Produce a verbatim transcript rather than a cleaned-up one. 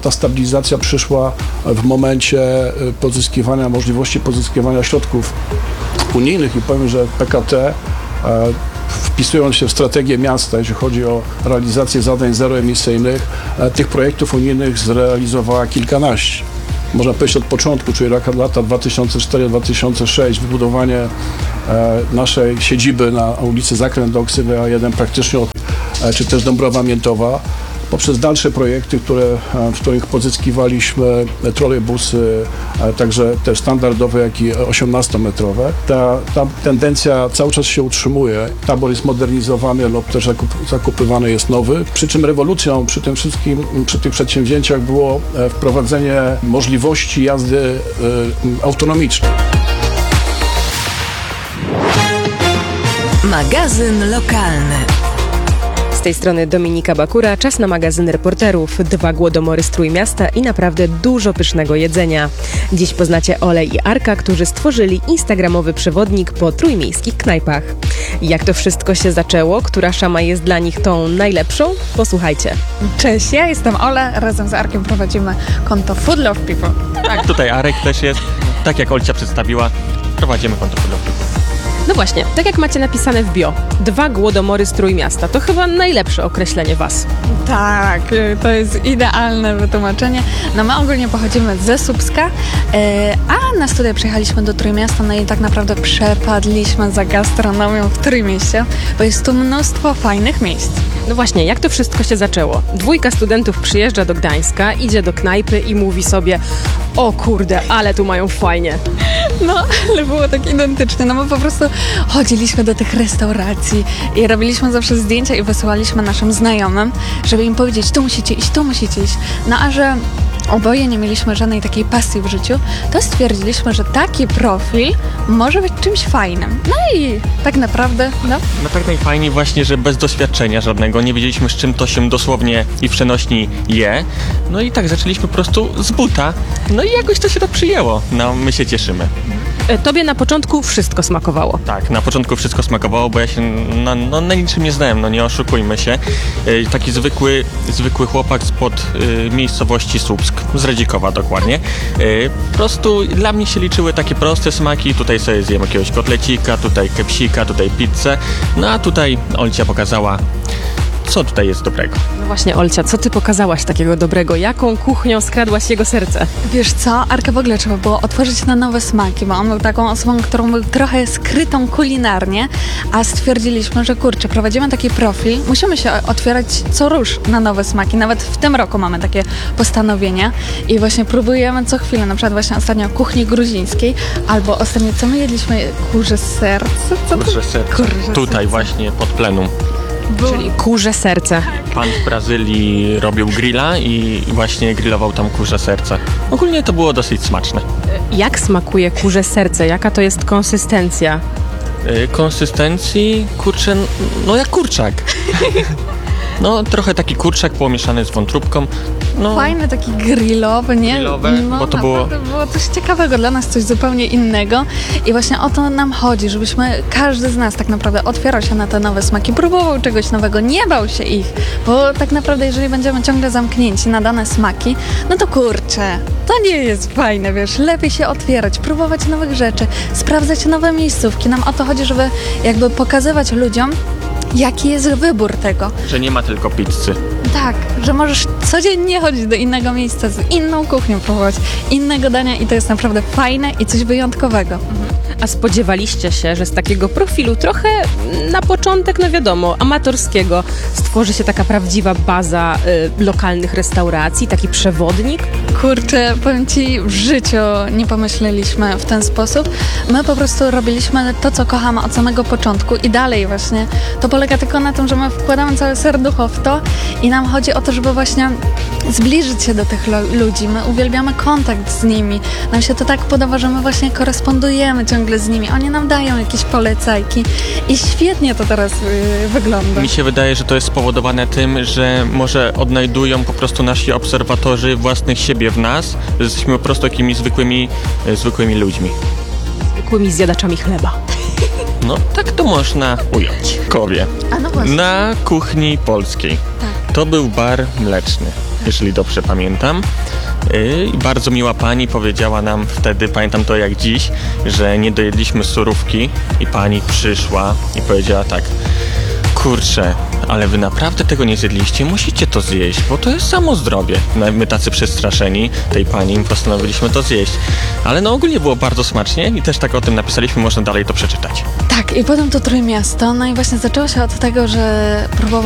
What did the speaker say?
ta stabilizacja przyszła w momencie pozyskiwania, możliwości pozyskiwania środków unijnych i powiem, że P K T wpisując się w strategię miasta, jeśli chodzi o realizację zadań zeroemisyjnych, tych projektów unijnych zrealizowała kilkanaście. Można powiedzieć od początku, czyli lata dwa tysiące cztery do dwa tysiące szóstego, wybudowanie e, naszej siedziby na ulicy Zakręt do Oksywy A jeden praktycznie od, e, czy też Dąbrowa Miętowa, poprzez dalsze projekty, które, w których pozyskiwaliśmy trolejbusy, także te standardowe, jak i osiemnastometrowe. Ta, ta tendencja cały czas się utrzymuje. Tabor jest modernizowany lub też zakup, zakupywany jest nowy. Przy czym rewolucją przy tym wszystkim, przy tych przedsięwzięciach było wprowadzenie możliwości jazdy y, autonomicznej. Magazyn lokalny. Z tej strony Dominika Bakura, czas na magazyn reporterów, dwa głodomory z Trójmiasta i naprawdę dużo pysznego jedzenia. Dziś poznacie Olę i Arka, którzy stworzyli instagramowy przewodnik po trójmiejskich knajpach. Jak to wszystko się zaczęło? Która szama jest dla nich tą najlepszą? Posłuchajcie. Cześć, ja jestem Ola, razem z Arkiem prowadzimy konto Food Love People. Tak, tutaj Arek też jest, tak jak Olcia przedstawiła, prowadzimy konto Food Love People. No właśnie, tak jak macie napisane w bio, dwa głodomory z Trójmiasta, to chyba najlepsze określenie was. Tak, to jest idealne wytłumaczenie. No my ogólnie pochodzimy ze Słupska, a na studia przyjechaliśmy do Trójmiasta, no i tak naprawdę przepadliśmy za gastronomią w Trójmieście, bo jest tu mnóstwo fajnych miejsc. No właśnie, jak to wszystko się zaczęło? Dwójka studentów przyjeżdża do Gdańska, idzie do knajpy i mówi sobie: o kurde, ale tu mają fajnie. No, ale było tak identycznie, no bo po prostu chodziliśmy do tych restauracji i robiliśmy zawsze zdjęcia i wysyłaliśmy naszym znajomym, żeby im powiedzieć, tu musicie iść, tu musicie iść. No a że oboje nie mieliśmy żadnej takiej pasji w życiu, to stwierdziliśmy, że taki profil może być czymś fajnym. No i tak naprawdę, no. No tak najfajniej właśnie, że bez doświadczenia żadnego, nie wiedzieliśmy, z czym to się dosłownie i w przenośni je. No i tak zaczęliśmy po prostu z buta. No i jakoś to się to przyjęło. No my się cieszymy. Tobie na początku wszystko smakowało. Tak, na początku wszystko smakowało, bo ja się na, no, na niczym nie znałem, no nie oszukujmy się. E, taki zwykły, zwykły chłopak spod e, miejscowości Słupsk, z Radzikowa dokładnie. E, po prostu dla mnie się liczyły takie proste smaki, tutaj sobie zjem jakiegoś kotlecika, tutaj kepsika, tutaj pizzę, no a tutaj Olcia pokazała, co tutaj jest dobrego. No właśnie, Olcia, co ty pokazałaś takiego dobrego? Jaką kuchnią skradłaś jego serce? Wiesz co, Arka w ogóle trzeba było otworzyć na nowe smaki, bo on był taką osobą, którą był trochę skrytą kulinarnie, a stwierdziliśmy, że kurczę, prowadzimy taki profil, musimy się otwierać co rusz na nowe smaki. Nawet w tym roku mamy takie postanowienia i właśnie próbujemy co chwilę, na przykład właśnie ostatnio kuchni gruzińskiej, albo ostatnio co my jedliśmy? Kurze serce? Co to? Kurze serce. Kurze Tutaj serce. właśnie pod plenum. Było... Czyli kurze serce. Pan w Brazylii robił grilla i właśnie grillował tam kurze serce. Ogólnie to było dosyć smaczne. Jak smakuje kurze serce? Jaka to jest konsystencja? Yy, konsystencji, kurczę, no jak kurczak. No trochę taki kurczak pomieszany z wątróbką. No, Fajny, taki grillowy, nie? Grillowe, no, bo to było... było coś ciekawego dla nas, coś zupełnie innego i właśnie o to nam chodzi, żebyśmy, każdy z nas tak naprawdę otwierał się na te nowe smaki, próbował czegoś nowego, nie bał się ich, bo tak naprawdę jeżeli będziemy ciągle zamknięci na dane smaki, no to kurczę, to nie jest fajne, wiesz, lepiej się otwierać, próbować nowych rzeczy, sprawdzać nowe miejscówki, nam o to chodzi, żeby jakby pokazywać ludziom, jaki jest wybór tego. Że nie ma tylko pizzy. Tak, że możesz codziennie chodzić do innego miejsca, z inną kuchnią próbować, innego dania i to jest naprawdę fajne i coś wyjątkowego. A spodziewaliście się, że z takiego profilu trochę na początek, no wiadomo, amatorskiego stworzy się taka prawdziwa baza y, lokalnych restauracji, taki przewodnik? Kurczę, powiem Ci, w życiu nie pomyśleliśmy w ten sposób. My po prostu robiliśmy to, co kochamy od samego początku i dalej właśnie. To polega tylko na tym, że my wkładamy całe serducho w to i nam chodzi o to, żeby właśnie zbliżyć się do tych lo- ludzi. My uwielbiamy kontakt z nimi. Nam się to tak podoba, że my właśnie korespondujemy ciągle z nimi. Oni nam dają jakieś polecajki i świetnie to teraz yy, wygląda. Mi się wydaje, że to jest spowodowane tym, że może odnajdują po prostu nasi obserwatorzy własnych siebie w nas, że jesteśmy po prostu takimi zwykłymi, e, zwykłymi ludźmi. Zwykłymi zjadaczami chleba. No, tak to można ująć. Kowie. A no właśnie. Na kuchni polskiej. Tak. To był bar mleczny. jeżeli dobrze pamiętam. Yy, I bardzo miła pani powiedziała nam wtedy, pamiętam to jak dziś, że nie dojedliśmy surówki i pani przyszła i powiedziała tak: kurczę, ale wy naprawdę tego nie zjedliście, musicie to zjeść, bo to jest samo zdrowie. No, my tacy przestraszeni tej pani postanowiliśmy to zjeść. Ale no ogólnie było bardzo smacznie i też tak o tym napisaliśmy, można dalej to przeczytać. Tak, i potem to Trójmiasto, no i właśnie zaczęło się od tego, że próbowaliśmy